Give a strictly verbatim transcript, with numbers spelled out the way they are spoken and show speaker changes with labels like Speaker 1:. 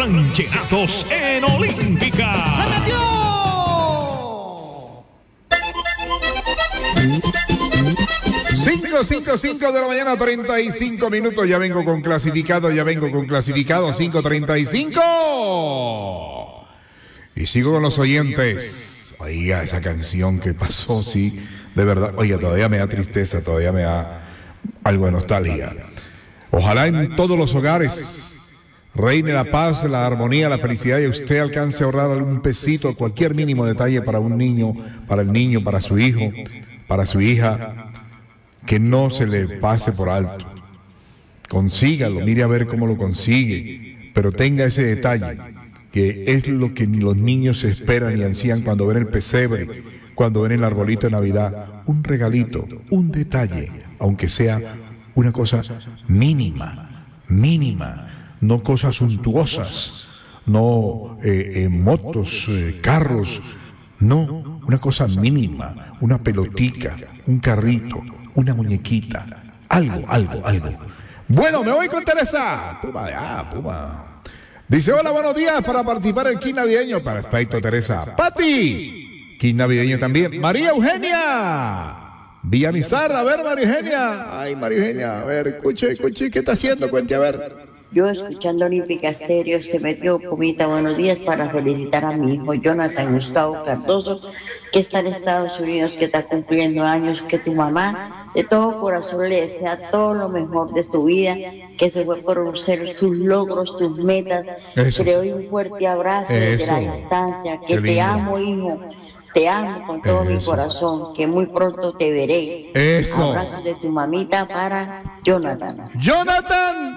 Speaker 1: rancheratos en Olímpica.
Speaker 2: ¡Se metió!
Speaker 3: cinco, cinco, cinco de la mañana, treinta y cinco minutos. Ya vengo con clasificado, ya vengo con clasificado, cinco treinta y cinco. Y sigo con los oyentes. Oiga, esa canción que pasó, sí, de verdad. Oiga, todavía me da tristeza, todavía me da algo de nostalgia. Ojalá en todos los hogares reine la paz, la armonía, la felicidad y usted alcance a ahorrar algún pesito, cualquier mínimo detalle para un niño, para el niño, para su hijo, para su hija, que no se le pase por alto. Consígalo, mire a ver cómo lo consigue, pero tenga ese detalle, que es lo que los niños esperan y ansían cuando ven el pesebre, cuando ven el arbolito de Navidad. Un regalito, un detalle, aunque sea una cosa mínima, mínima, no cosas suntuosas, no eh, eh, motos, eh, carros, no, una cosa mínima, una pelotica, un carrito, una muñequita, algo, algo, algo. Bueno, me voy con Teresa. Puma, ah, Puma. Dice, hola, buenos días, para participar en el kit navideño. Perfecto, Teresa. Pati, kit navideño también. María Eugenia. Villamizar, a ver, María Eugenia. Ay, María Eugenia, a ver, escuche, escuche, ¿qué está haciendo? Cuente, a ver.
Speaker 4: Yo escuchando Olímpica Estéreo, se metió Pumita, buenos días, para felicitar a mi hijo Jonathan Gustavo Cardoso, que está en Estados Unidos, que está cumpliendo años, que tu mamá de todo corazón le desea todo lo mejor de tu vida, que se fue por conocer sus logros, tus metas.
Speaker 3: Eso.
Speaker 4: Te doy un fuerte abrazo desde la distancia, que te amo, hijo. Te amo con todo mi corazón, que muy pronto te veré.
Speaker 3: Eso.
Speaker 4: Abrazos de tu mamita para Jonathan.
Speaker 3: Jonathan.